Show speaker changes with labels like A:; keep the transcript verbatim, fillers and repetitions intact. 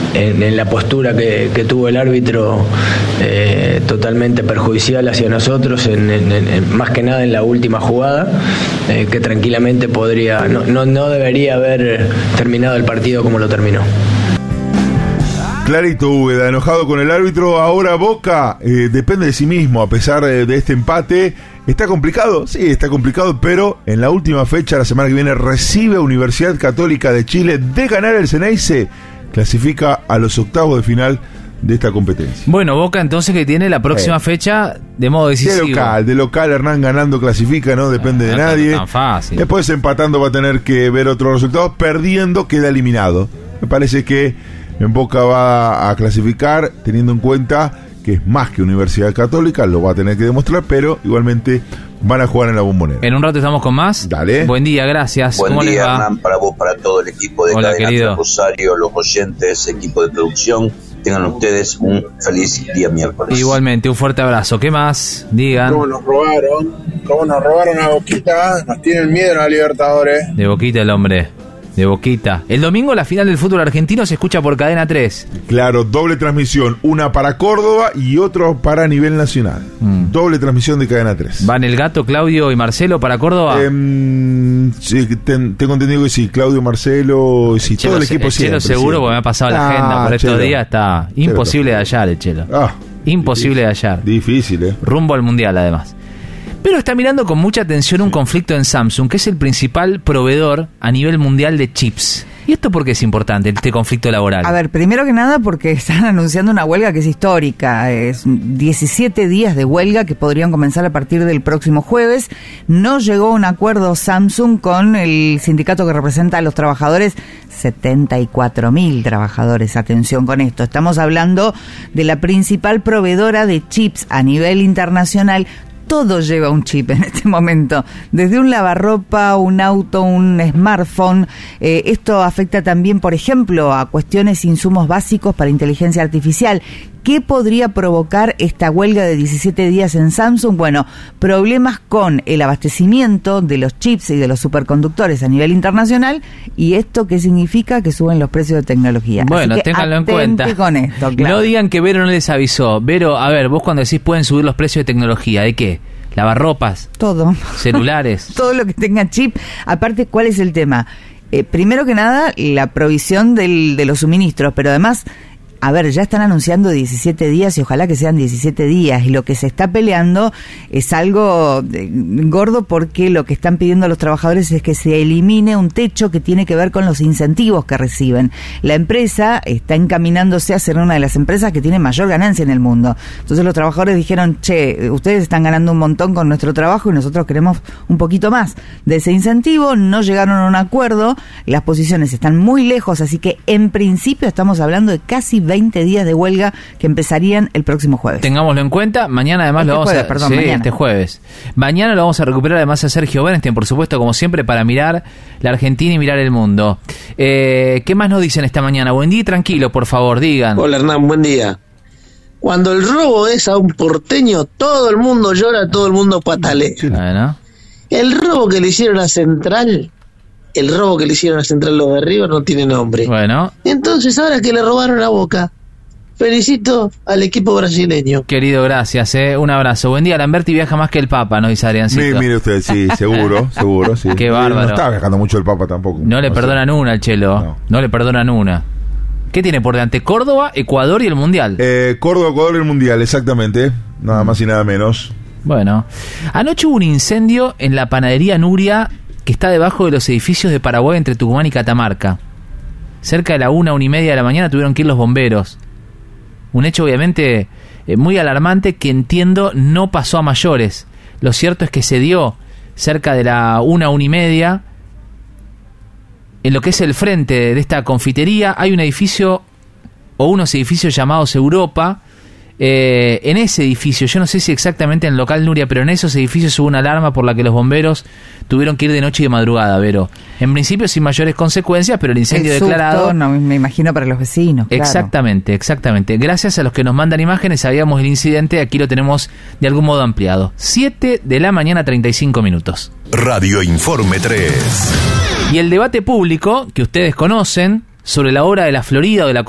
A: en, en la postura que, que tuvo el árbitro, eh, totalmente perjudicial hacia nosotros, en, en, en, más que nada en la última jugada, eh, que tranquilamente podría, no, no, no debería haber terminado el partido como lo terminó.
B: Clarito, Úbeda, enojado con el árbitro. Ahora Boca eh, depende de sí mismo, a pesar de, de este empate. ¿Está complicado? Sí, está complicado, pero en la última fecha, la semana que viene, recibe a Universidad Católica de Chile. De ganar el Ceneice, clasifica a los octavos de final de esta competencia.
C: Bueno, Boca entonces que tiene la próxima eh. fecha de modo decisivo.
B: De local, de local, Hernán ganando clasifica, no depende eh, de no nadie.
C: Tan fácil.
B: Después empatando va a tener que ver otros resultados. Perdiendo queda eliminado. Me parece que en Boca va a clasificar, teniendo en cuenta que es más que Universidad Católica, lo va a tener que demostrar, pero igualmente van a jugar en la Bombonera.
C: En un rato estamos con más.
B: Dale.
C: Buen día, gracias.
D: Buen
C: ¿Cómo
D: día,
C: les va?
D: Hernán, para vos, para todo el equipo de
C: Hola,
D: Cadena
C: querido.
D: Rosario, los oyentes, equipo de producción. Tengan ustedes un feliz día miércoles.
C: Igualmente, un fuerte abrazo. ¿Qué más? Digan.
E: ¿Cómo nos robaron? ¿Cómo nos robaron a Boquita? Nos tienen miedo en la Libertadores.
C: De Boquita el hombre. De Boquita. El domingo la final del fútbol argentino se escucha por Cadena tres.
B: Claro, doble transmisión, una para Córdoba y otro para nivel nacional. Mm. Doble transmisión de Cadena tres.
C: ¿Van el Gato, Claudio y Marcelo para Córdoba?
B: Eh, sí, ten, tengo entendido que sí, Claudio, Marcelo, sí,
C: Chelo,
B: todo el equipo
C: el
B: siempre.
C: Chelo seguro,
B: siempre.
C: porque me ha pasado la
B: ah,
C: agenda. Por estos
B: Chelo.
C: días está imposible Chelo. de hallar el Chelo.
B: Ah,
C: imposible
B: difícil,
C: de hallar.
B: Difícil, ¿eh?
C: Rumbo al Mundial, además. Pero está mirando con mucha atención un conflicto en Samsung, que es el principal proveedor a nivel mundial de chips. ¿Y esto por qué es importante, este conflicto laboral?
F: A ver, primero que nada porque están anunciando una huelga que es histórica. Es diecisiete días de huelga que podrían comenzar a partir del próximo jueves. No llegó a un acuerdo Samsung con el sindicato que representa a los trabajadores, setenta y cuatro mil trabajadores. Atención con esto. Estamos hablando de la principal proveedora de chips a nivel internacional. Todo lleva un chip en este momento, desde un lavarropa, un auto, un smartphone. Eh, esto afecta también, por ejemplo, a cuestiones insumos básicos para inteligencia artificial. ¿Qué podría provocar esta huelga de diecisiete días en Samsung? Bueno, problemas con el abastecimiento de los chips y de los superconductores a nivel internacional. ¿Y esto qué significa? Que suben los precios de tecnología.
C: Bueno,
F: Así que
C: ténganlo en
F: atente
C: cuenta.
F: Con esto, claro.
C: No digan que Vero no les avisó. Vero, a ver, vos cuando decís pueden subir los precios de tecnología, ¿de qué? Lavarropas.
F: Todo.
C: Celulares.
F: Todo lo que tenga chip. Aparte, ¿cuál es el tema? Eh, primero que nada, la provisión del, de los suministros, pero además, a ver, ya están anunciando diecisiete días y ojalá que sean diecisiete días. Y lo que se está peleando es algo eh, gordo porque lo que están pidiendo los trabajadores es que se elimine un techo que tiene que ver con los incentivos que reciben. La empresa está encaminándose a ser una de las empresas que tiene mayor ganancia en el mundo. Entonces los trabajadores dijeron, che, ustedes están ganando un montón con nuestro trabajo y nosotros queremos un poquito más de ese incentivo. No llegaron a un acuerdo, las posiciones están muy lejos, así que en principio estamos hablando de casi veinte días de huelga que empezarían el próximo jueves.
C: Tengámoslo en cuenta. Mañana además
F: este
C: lo vamos
F: jueves,
C: a...
F: Perdón,
C: sí,
F: mañana.
C: este jueves. Mañana lo vamos a recuperar además a Sergio Bernstein, por supuesto, como siempre, para mirar la Argentina y mirar el mundo. Eh, ¿Qué más nos dicen esta mañana? Buen día y tranquilo, por favor, digan.
G: Hola, Hernán, buen día. Cuando el robo es a un porteño, todo el mundo llora, todo el mundo patalea.
C: Bueno.
G: El robo que le hicieron a Central... El robo que le hicieron a Central los de River no tiene nombre.
C: Bueno.
G: Entonces, ahora que le robaron a Boca, felicito al equipo brasileño.
C: Querido, gracias, eh. Un abrazo. Buen día, Lamberti viaja más que el Papa, nos dice Adriancito.
B: Sí, mire usted, sí, seguro, seguro, sí.
C: Qué bárbaro.
B: No está viajando mucho el Papa tampoco.
C: No le
B: no
C: perdonan
B: sé.
C: una al Chelo. No. no le perdonan una. ¿Qué tiene por delante? Córdoba, Ecuador y el Mundial.
B: Eh, Córdoba, Ecuador y el Mundial, exactamente. Nada más y nada menos.
C: Bueno. Anoche hubo un incendio en la panadería Nuria, que está debajo de los edificios de Paraguay entre Tucumán y Catamarca. Cerca de la una, una y media de la mañana tuvieron que ir los bomberos. Un hecho obviamente eh, muy alarmante que entiendo no pasó a mayores. Lo cierto es que se dio cerca de la una, una y media, en lo que es el frente de esta confitería. Hay un edificio o unos edificios llamados Europa. Eh, en ese edificio, yo no sé si exactamente en el local Nuria, pero en esos edificios hubo una alarma por la que los bomberos tuvieron que ir de noche y de madrugada, Vero. En principio sin mayores consecuencias, pero el incendio
F: el susto,
C: declarado...
F: no, me imagino para los vecinos. Claro.
C: Exactamente, exactamente. Gracias a los que nos mandan imágenes, sabíamos el incidente, aquí lo tenemos de algún modo ampliado. siete de la mañana, treinta y cinco minutos.
H: Radio Informe tres.
C: Y el debate público, que ustedes conocen, sobre la obra de la Florida o de la